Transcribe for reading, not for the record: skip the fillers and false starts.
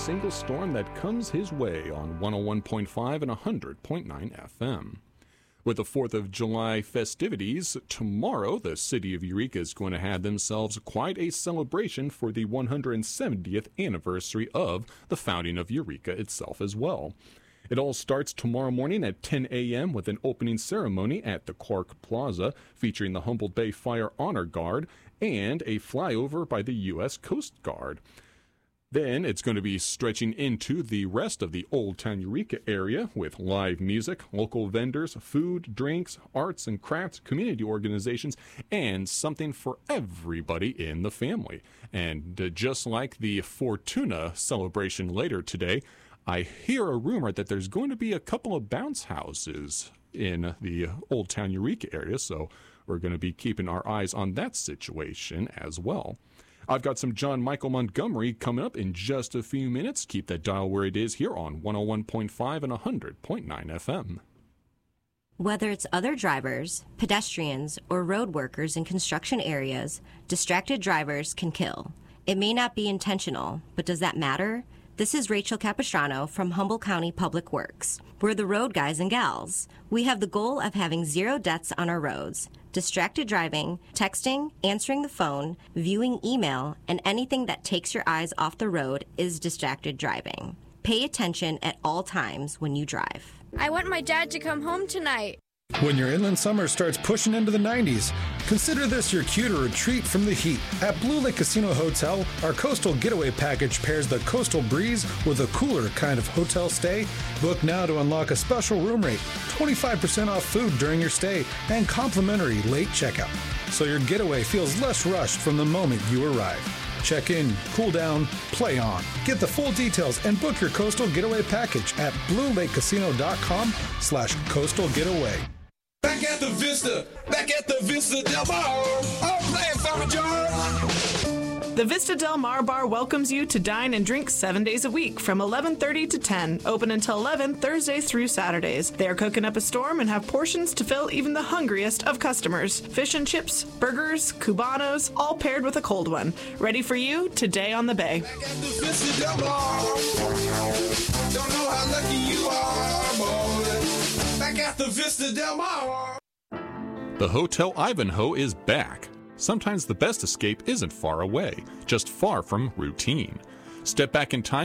single storm that comes his way on 101.5 and 100.9 FM. With the 4th of July festivities, tomorrow the city of Eureka is going to have themselves quite a celebration for the 170th anniversary of the founding of Eureka itself as well. It all starts tomorrow morning at 10 a.m. with an opening ceremony at the Clark Plaza featuring the Humboldt Bay Fire Honor Guard and a flyover by the U.S. Coast Guard. Then it's going to be stretching into the rest of the Old Town Eureka area with live music, local vendors, food, drinks, arts and crafts, community organizations, and something for everybody in the family. And just like the Fortuna celebration later today, I hear a rumor that there's going to be a couple of bounce houses in the Old Town Eureka area, so we're going to be keeping our eyes on that situation as well. I've got some John Michael Montgomery coming up in just a few minutes. Keep that dial where it is here on 101.5 and 100.9 FM. Whether it's other drivers, pedestrians, or road workers in construction areas, distracted drivers can kill. It may not be intentional, but does that matter? This is Rachel Capistrano from Humboldt County Public Works. We're the road guys and gals. We have the goal of having 0 deaths on our roads. Distracted driving, texting, answering the phone, viewing email, and anything that takes your eyes off the road is distracted driving. Pay attention at all times when you drive. I want my dad to come home tonight. When your inland summer starts pushing into the 90s, consider this your cue to retreat from the heat. At Blue Lake Casino Hotel, our Coastal Getaway Package pairs the coastal breeze with a cooler kind of hotel stay. Book now to unlock a special room rate, 25% off food during your stay, and complimentary late checkout. So your getaway feels less rushed from the moment you arrive. Check in, cool down, play on. Get the full details and book your Coastal Getaway Package at BlueLakeCasino.com/Coastal Getaway. Back at the Vista Del Mar, I'm playing Farmer George. The Vista Del Mar Bar welcomes you to dine and drink 7 days a week from 11:30 to 10, open until 11 Thursdays through Saturdays. They are cooking up a storm and have portions to fill even the hungriest of customers. Fish and chips, burgers, cubanos, all paired with a cold one. Ready for you today on the bay. Back at the Vista Del Mar, don't know how lucky you are, boy. Back at the Vista Del Mar. The Hotel Ivanhoe is back. Sometimes the best escape isn't far away, just far from routine. Step back in time